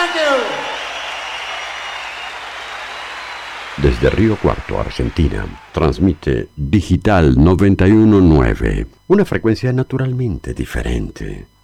Thank you. Desde Río Cuarto, Argentina, transmite Digital 919, una frecuencia naturalmente diferente.